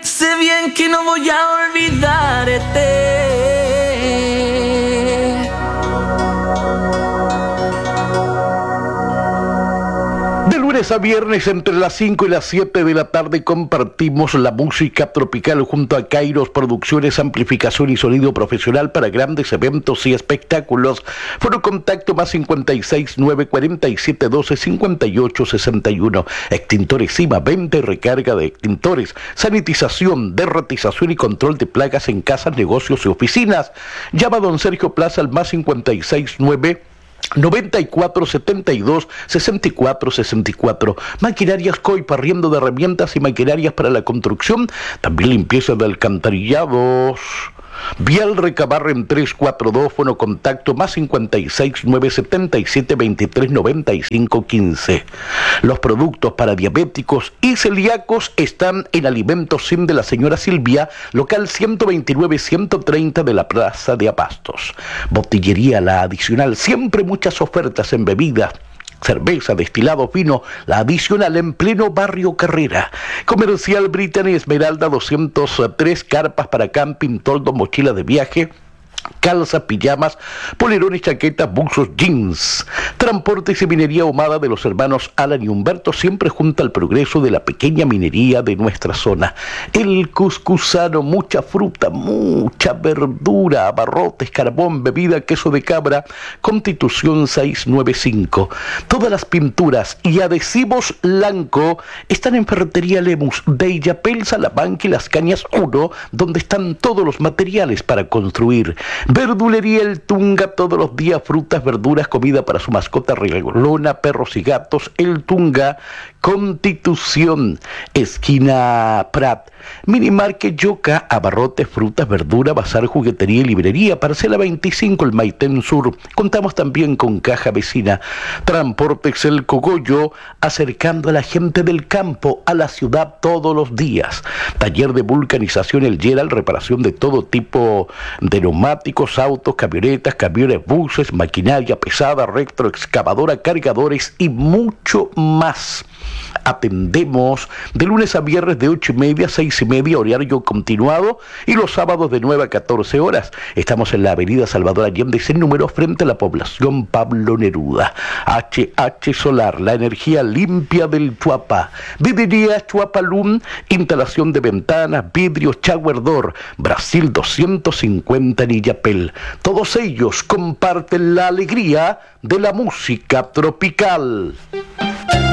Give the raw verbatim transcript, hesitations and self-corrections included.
Sé bien que no voy a olvidarte. De lunes a viernes entre las cinco y las siete de la tarde compartimos la música tropical junto a Kairos Producciones, amplificación y sonido profesional para grandes eventos y espectáculos. Foro contacto más cincuenta y seis, nueve cuarenta y siete, doce, cincuenta y ocho, sesenta y uno. Extintores Cima, venta y recarga de extintores, sanitización, derratización y control de plagas en casas, negocios y oficinas. Llama a don Sergio Plaza al más cincuenta y seis, nueve noventa y cuatro, setenta y dos, sesenta y cuatro, sesenta y cuatro. Maquinarias Coipa, arriendo de herramientas y maquinarias para la construcción, también limpieza de alcantarillados. Vial Recabarren tres cuatro dos, fono contacto más cincuenta y seis, nueve setenta y siete, veintitrés noventa y cinco, quince. Los productos para diabéticos y celíacos están en Alimentos Sim de la señora Silvia, local ciento veintinueve, ciento treinta de la Plaza de Abastos. Botillería La Adicional, siempre muchas ofertas en bebidas, cerveza, destilado, vino, La Adicional en pleno barrio Carrera. Comercial Brittany Esmeralda doscientos tres, carpas para camping, toldo, mochila de viaje, calza, pijamas, polerones, chaquetas, buzos, jeans. Transportes y minería ahumada de los hermanos Alan y Humberto, siempre junto al progreso de la pequeña minería de nuestra zona. El Cuscusano, mucha fruta, mucha verdura, abarrotes, carbón, bebida, queso de cabra. Constitución seiscientos noventa y cinco. Todas las pinturas y adhesivos Lanco están en Ferretería Lemus de Illapel, Salamanca y Las Cañas uno, donde están todos los materiales para construir. Verdulería El Tunga, todos los días frutas, verduras, comida para su mascota regalona, perros y gatos. El Tunga, Constitución, esquina Prat. Minimarket Yoka, abarrotes, frutas, verdura, bazar, juguetería y librería. Parcela veinticinco, el Maitén Sur. Contamos también con caja vecina. Transportes El Cogollo, acercando a la gente del campo a la ciudad todos los días. Taller de vulcanización El Yeral, reparación de todo tipo de neumáticos, autos, camionetas, camiones, buses, maquinaria pesada, retroexcavadora, cargadores y mucho más. Atendemos de lunes a viernes de ocho y media a seis y media, horario continuado, y los sábados de nueve a catorce horas. Estamos en la avenida Salvador Allende, sin número, frente a la población Pablo Neruda. H H Solar, la energía limpia del Chuapa. Vidriería Chuapalum, instalación de ventanas, vidrios, shower door. Brasil doscientos cincuenta en Illapel. Todos ellos comparten la alegría de la música tropical.